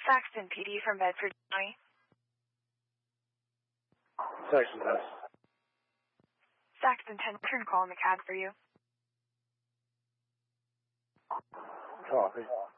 Saxton PD from Bedford County. Saxton, yes. Saxton 10, return call in the cab for you. Copy.